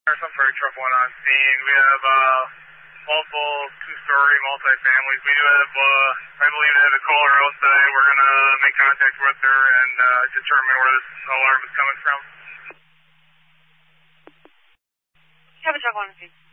There's some freight truck one on scene. We have multiple two-story multi-families. We do have, I believe, they have a caller outside. We're going to make contact with her and determine where this alarm is coming from. You have a truck one on scene.